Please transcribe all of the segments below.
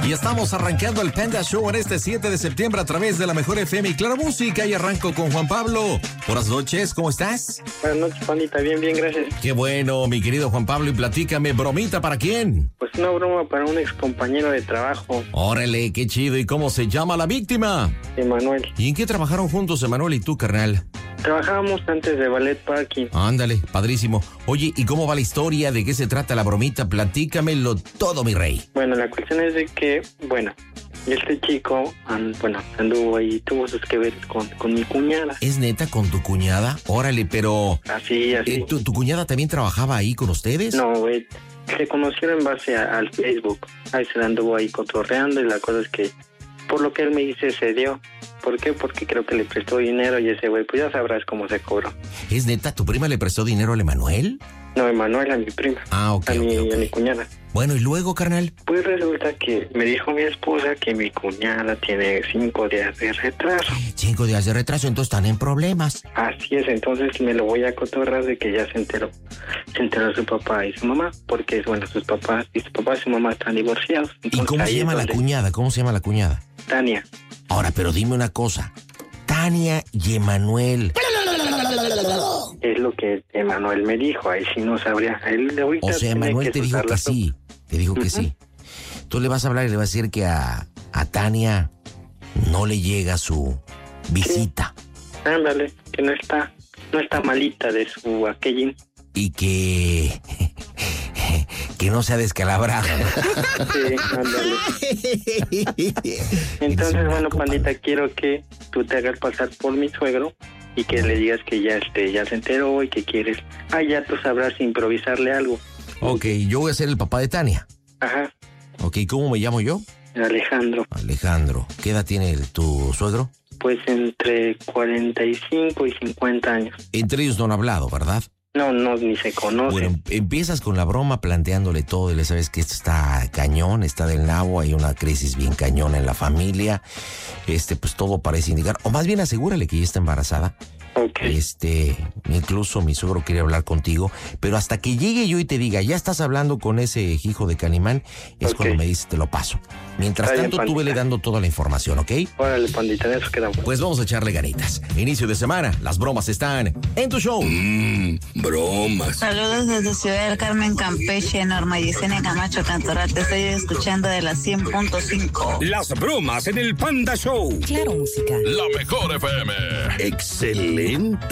Y estamos arrancando el Panda Show en este 7 de septiembre a través de la Mejor FM y Claro Música. Y arranco con Juan Pablo. Buenas noches, ¿cómo estás? Buenas noches, Pandita. Bien, gracias. Qué bueno, mi querido Juan Pablo. Y platícame, ¿bromita para quién? Pues una broma para un ex compañero de trabajo. Órale, qué chido. ¿Y cómo se llama la víctima? Emanuel. ¿Y en qué trabajaron juntos, Emanuel y tú, carnal? Trabajábamos antes de Ballet Parking. Ándale, padrísimo. Oye, ¿y cómo va la historia? ¿De qué se trata la bromita? Platícamelo todo, mi rey. Bueno, la cuestión es de que, este chico, anduvo ahí, tuvo sus que ver con mi cuñada. ¿Es neta con tu cuñada? Órale, pero... Así. ¿Tu cuñada también trabajaba ahí con ustedes? No, güey. Se conocieron en base al Facebook. Ahí se anduvo ahí cotorreando y la cosa es que, por lo que él me dice, se dio. ¿Por qué? Porque creo que le prestó dinero y ese güey, pues ya sabrás cómo se cobró. ¿Es neta? ¿Tu prima le prestó dinero al Emanuel? No, Emanuel, a mi prima. Ok. A mi cuñada. Bueno, ¿y luego, carnal? Pues resulta que me dijo mi esposa que mi cuñada tiene 5 días de retraso. 5 días de retraso, entonces están en problemas. Así es, entonces me lo voy a cotorrar de que ya se enteró. Se enteró su papá y su mamá, porque, sus papás y su mamá están divorciados. Entonces, ¿y cómo se llama la cuñada? ¿Cómo se llama la cuñada? Tania. Ahora, pero dime una cosa. Tania y Emanuel. Es lo que Emanuel me dijo, ahí sí no sabría. O sea, Emanuel te dijo que sí. Te dijo que sí. Tú le vas a hablar y le vas a decir que a Tania no le llega su visita. Sí. Ándale, que no está malita de su aquellín. Y que no se ha descalabrado. Sí, ándale. Entonces, Pandita, quiero que tú te hagas pasar por mi suegro y que le digas que ya se enteró y que quieres. Ya tú sabrás improvisarle algo. Ok, yo voy a ser el papá de Tania. Ajá. Ok, ¿cómo me llamo yo? Alejandro. Alejandro. ¿Qué edad tiene tu suegro? Pues entre 45 y 50 años. Entre ellos no han hablado, ¿verdad? No, ni se conocen. Bueno, empiezas con la broma planteándole todo y le sabes que esto está cañón, está del nabo, hay una crisis bien cañona en la familia. Pues todo parece indicar, o más bien asegúrale que ya está embarazada. Okay. Incluso mi suegro quiere hablar contigo, pero hasta que llegue yo y te diga, ya estás hablando con ese hijo de Calimán, es cuando me dices, te lo paso. Mientras tanto, tú vele dando toda la información, ¿ok? Órale, Pandita, en eso quedamos. Pues vamos a echarle ganitas. Inicio de semana, las bromas están en tu show. Bromas. Saludos desde Ciudad del Carmen, Campeche, Norma Yesenia Camacho Cantoral. Te estoy escuchando de la 100.5. Las bromas en el Panda Show. Claro Música. La Mejor FM. Excelente.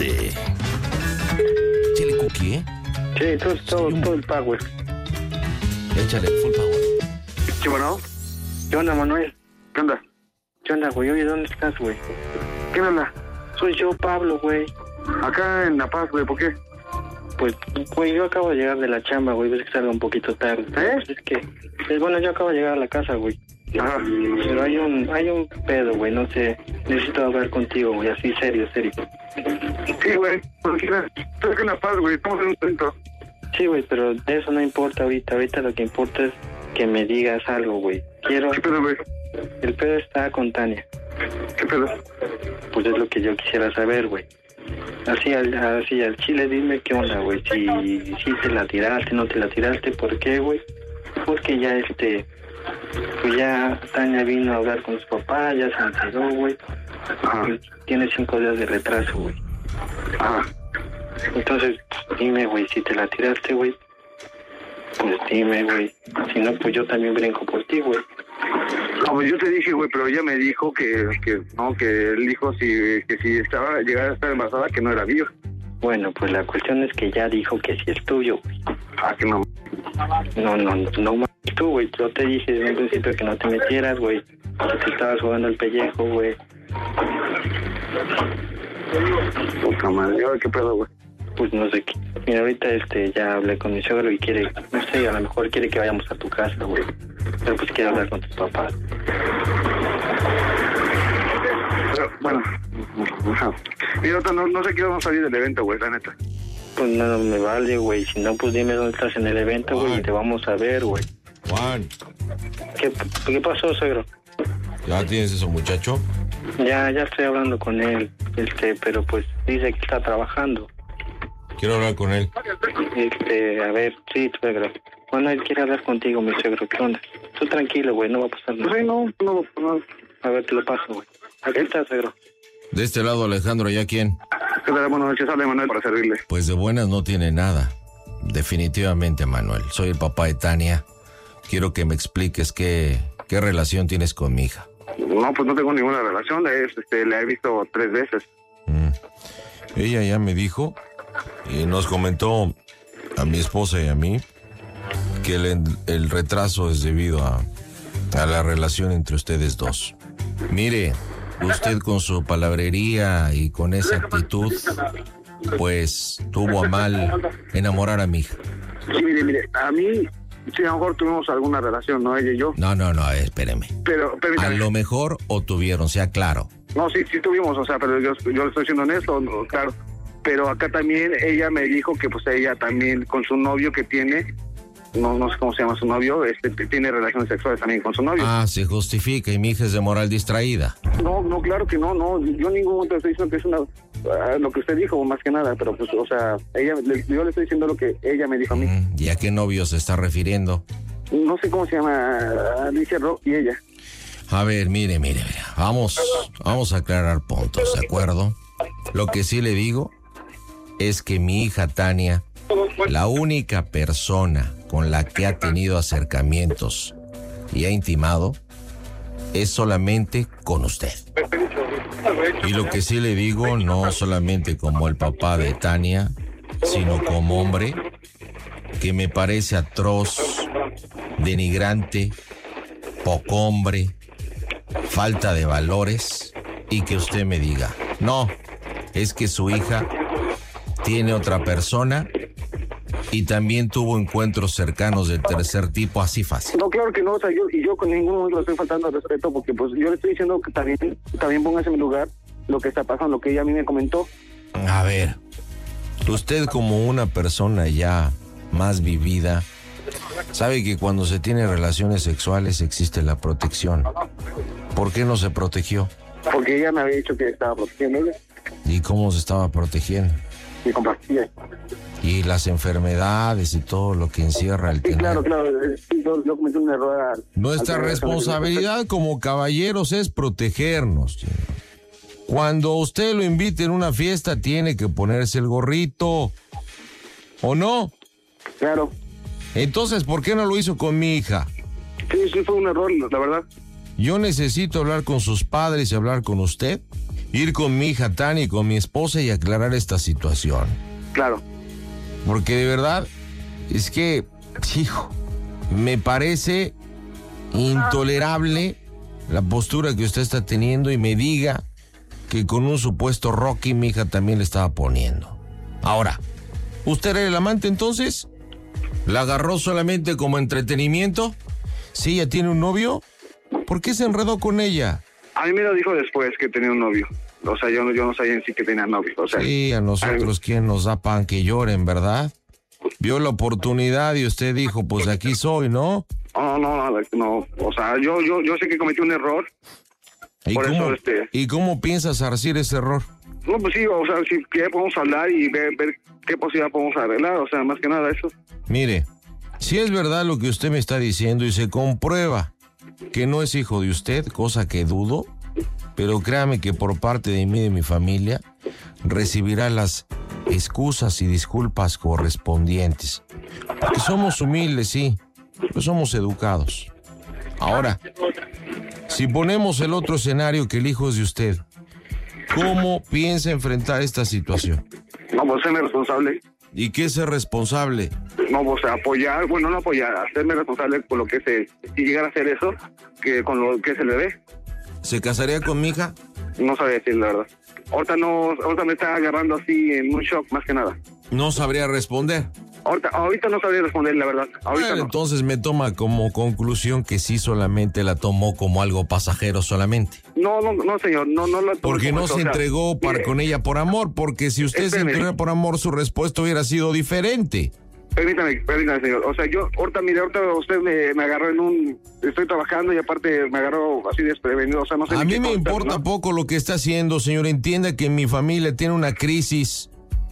Échale cookie, ¿eh? Sí, todo el power. Échale full power. ¿Qué bueno? ¿Qué onda, Manuel? ¿Qué onda? ¿Qué onda, güey? Oye, ¿dónde estás, güey? ¿Qué onda? Soy yo, Pablo, güey. Acá en La Paz, güey, ¿por qué? Pues, güey, yo acabo de llegar de la chamba, güey. Ves que salgo un poquito tarde. ¿Eh? Es que, yo acabo de llegar a la casa, güey. Ajá. Pero hay un pedo, güey, no sé. Necesito hablar contigo, güey, así, serio. Sí, güey, porque estoy acá en La Paz, güey, estamos en un centro. Sí, güey, pero eso no importa ahorita. Ahorita lo que importa es que me digas algo, güey. ¿Qué pedo, güey? El pedo está con Tania. ¿Qué pedo? Pues es lo que yo quisiera saber, güey. Así al chile, dime qué onda, güey. Si te la tiraste, no te la tiraste, ¿por qué, güey? Porque ya pues ya Tania vino a hablar con su papá, ya se enteró, güey. Tiene 5 días de retraso, güey. Entonces, dime, güey, si te la tiraste, güey. Pues dime, güey. Si no, pues yo también brinco por ti, güey. No, pues yo te dije, güey, pero ella me dijo que él dijo que si llegara a estar embarazada, que no era mío. Bueno, pues la cuestión es que ya dijo que sí es tuyo, güey. Que no. No, tú, güey. Yo te dije desde un principio que no te metieras, güey. Que te estabas jugando el pellejo, güey. Puta madre, ¿qué pedo, güey? Pues no sé qué. Mira, ahorita ya hablé con mi suegro y quiere, no sé, a lo mejor quiere que vayamos a tu casa, güey. Pero pues quiere hablar con tus papás. Pero, bueno, mira, no sé qué vamos a salir del evento, güey, la neta. Pues no me vale, güey. Si no, pues dime dónde estás en el evento, güey, y te vamos a ver, güey. Juan. ¿Qué pasó, suegro? ¿Ya tienes eso, muchacho? Ya estoy hablando con él, pero pues dice que está trabajando. Quiero hablar con él. A ver, sí, suegro. Bueno, él quiere hablar contigo, mi suegro. ¿Qué onda? Tú tranquilo, güey, no va a pasar nada. Sí, no. A ver, te lo paso, güey. Aquí está, suegro. De este lado, Alejandro, ¿ya quién? ¿Qué tal? Buenas noches, habla Manuel para servirle. Pues de buenas no tiene nada. Definitivamente, Manuel. Soy el papá de Tania. Quiero que me expliques qué relación tienes con mi hija. No, pues no tengo ninguna relación, la he visto 3 veces. Ella ya me dijo y nos comentó a mi esposa y a mí que el retraso es debido a la relación entre ustedes dos. Mire, usted con su palabrería y con esa actitud, pues tuvo a mal enamorar a mi hija. Sí, mire, a mí, sí, a lo mejor tuvimos alguna relación, ¿no? Ella y yo. No, espéreme. Pero A lo mejor o tuvieron, sea claro. No, sí tuvimos, o sea, pero yo le estoy siendo honesto, no, claro. Pero acá también ella me dijo que pues ella también con su novio que tiene, no sé cómo se llama su novio, tiene relaciones sexuales también con su novio. Ah, se justifica y mi hija es de moral distraída. No, claro que no, yo en ningún momento estoy diciendo que es lo que usted dijo, más que nada, pero pues, o sea, yo le estoy diciendo lo que ella me dijo a mí. ¿Y a qué novio se está refiriendo? No sé cómo se llama, dice Rock y ella. A ver, mire, vamos a aclarar puntos, ¿de acuerdo? Lo que sí le digo es que mi hija Tania, la única persona con la que ha tenido acercamientos y ha intimado, es solamente con usted. Y lo que sí le digo, no solamente como el papá de Tania, sino como hombre, que me parece atroz, denigrante, poco hombre, falta de valores, y que usted me diga, no, es que su hija tiene otra persona y también tuvo encuentros cercanos del tercer tipo, así fácil. No, claro que no, o sea, yo con ningún momento le estoy faltando al respeto, porque pues yo le estoy diciendo que también póngase en mi lugar lo que está pasando, lo que ella a mí me comentó. A ver, usted como una persona ya más vivida, sabe que cuando se tiene relaciones sexuales existe la protección. ¿Por qué no se protegió? Porque ella me había dicho que estaba protegiendo ella. ¿Y cómo se estaba protegiendo? Y con pastillas. Y las enfermedades y todo lo que encierra el Sí, tener. claro, yo cometí un error. Nuestra responsabilidad como caballeros es protegernos. Cuando usted lo invite en una fiesta, tiene que ponerse el gorrito. ¿O no? Claro. Entonces, ¿por qué no lo hizo con mi hija? Sí, fue un error, la verdad. Yo necesito hablar con sus padres y hablar con usted, ir con mi hija Tania y con mi esposa y aclarar esta situación. Claro. Porque de verdad, es que, hijo, me parece intolerable la postura que usted está teniendo y me diga que con un supuesto Rocky mi hija también le estaba poniendo. Ahora, ¿usted era el amante entonces? ¿La agarró solamente como entretenimiento? ¿Sí, ella tiene un novio? ¿Por qué se enredó con ella? A mí me lo dijo después que tenía un novio. O sea, yo no sabía en sí que tenía novio. O sea, sí, a nosotros, ¿quién nos da pan que lloren, verdad? Vio la oportunidad y usted dijo, pues aquí soy, ¿no? No. O sea, yo sé que cometí un error. ¿Y cómo piensas resarcir ese error? No, pues sí, o sea, si que podemos hablar y ver qué posibilidad podemos arreglar. O sea, más que nada eso. Mire, si es verdad lo que usted me está diciendo y se comprueba que no es hijo de usted, cosa que dudo, pero créame que por parte de mí y de mi familia recibirá las excusas y disculpas correspondientes. Porque somos humildes, sí, pero somos educados. Ahora, si ponemos el otro escenario que el hijo es de usted, ¿cómo piensa enfrentar esta situación? No, pues serme responsable. ¿Y qué es ser responsable? No, pues apoyar, bueno, no apoyar, hacerme responsable por lo que si llegara a hacer eso, que con lo que se le ve. ¿Se casaría con mi hija? No sabía decir la verdad. Ahorita me está agarrando así en un shock, más que nada. No sabría responder. Ahorita no sabría responder, la verdad. Ahorita bueno, no. Entonces me toma como conclusión que sí solamente la tomó como algo pasajero solamente. No, señor, no la tomé. Porque no se entregó con ella por amor, porque si usted se entregó por amor, su respuesta hubiera sido diferente. Permítame, señor. O sea, ahorita usted me agarró estoy trabajando y aparte me agarró así desprevenido. O sea, no sé. A mí me importa poco lo que está haciendo, señor. Entienda que mi familia tiene una crisis.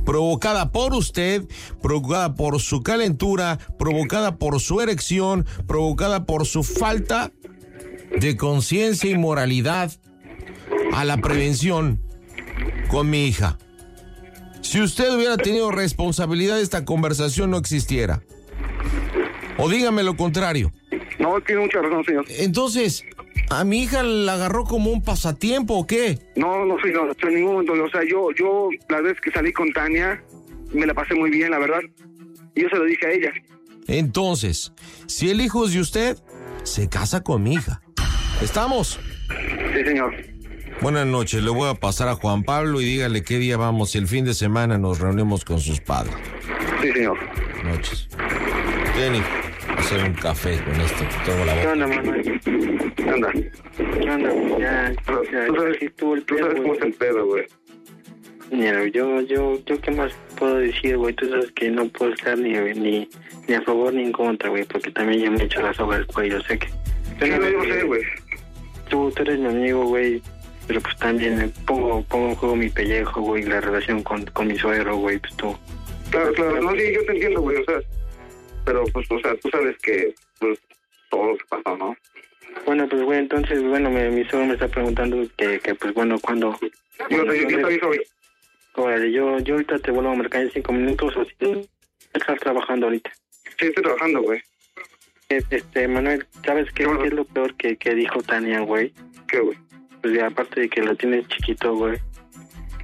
provocada por usted, provocada por su calentura, provocada por su erección, provocada por su falta de conciencia y moralidad a la prevención con mi hija. Si usted hubiera tenido responsabilidad, esta conversación no existiera. O dígame lo contrario. No, tiene mucha razón, señor. Entonces, ¿a mi hija la agarró como un pasatiempo o qué? No, señor, en ningún momento. O sea, yo la vez que salí con Tania, me la pasé muy bien, la verdad. Y yo se lo dije a ella. Entonces, si el hijo es de usted, se casa con mi hija. ¿Estamos? Sí, señor. Buenas noches, le voy a pasar a Juan Pablo y dígale qué día vamos. El fin de semana nos reunimos con sus padres. Sí, señor. Noches. Jenny, hacer un café con esto que tengo la boca. ¿Qué onda, Manuel? ¿Qué onda? ¿Qué onda? Ya, Tú sabes cómo es el pedo, güey. Mira, yo qué más puedo decir, güey. Tú sabes que no puedo estar ni a favor ni en contra, güey, porque también yo me echo la soga al cuello, sé que... Sí, no, yo sé, güey. Tú eres mi amigo, güey, pero pues también pongo en juego mi pellejo, güey, la relación con mi suegro, güey, pues tú. Claro, no, sí, yo te entiendo, güey, o sea, pero pues, o sea, tú sabes que, pues, todo lo que pasó, ¿no? Bueno, pues, güey, entonces, bueno, mi suegro me está preguntando que pues, bueno, ¿cuándo? Yo te aviso hoy. Órale, yo ahorita te vuelvo a marcar en 5 minutos, o si tú estás trabajando ahorita. Sí, estoy trabajando, güey. Manuel, ¿sabes qué es lo peor que dijo Tania, güey? ¿Qué, güey? Pues ya, aparte de que lo tienes chiquito, güey,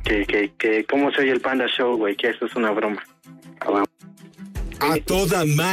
que cómo soy el Panda Show, güey, que eso es una broma. A toda madre.